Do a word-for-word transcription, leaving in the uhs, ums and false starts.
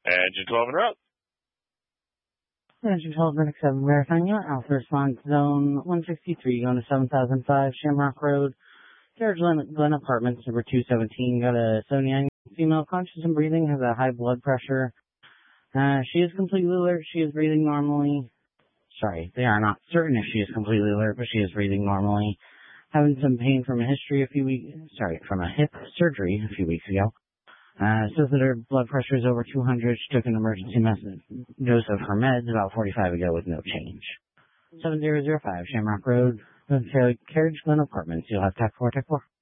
Engine twelve and route. Engine twelve, Medic seven, verifying your Alpha response zone one sixty-three, going to seven thousand five, Shamrock Road, Carriage Glen, Glen Apartments, number two seventeen. Got a Sony female, conscious and breathing, has a high blood pressure. Uh, she is completely alert. She is breathing normally. Sorry, they are not certain if she is completely alert, but she is breathing normally. Having some pain from a history a few weeks, sorry, from a hip surgery a few weeks ago. Uh, says that her blood pressure is over two hundred. She took an emergency medicine, dose of her meds about forty-five ago with no change. seven zero zero five Shamrock Road, Carriage Glen Apartments. You'll have Tech four, Tech four.